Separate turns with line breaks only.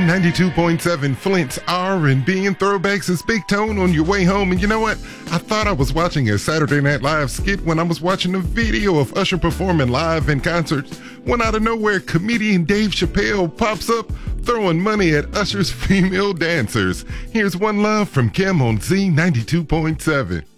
Z92.7, Flint's R&B and throwbacks is Big Tone on your way home. And you know what? I thought I was watching a Saturday Night Live skit when I was watching a video of Usher performing live in concerts. When out of nowhere, comedian Dave Chappelle pops up throwing money at Usher's female dancers. Here's One Love from Kim on Z92.7.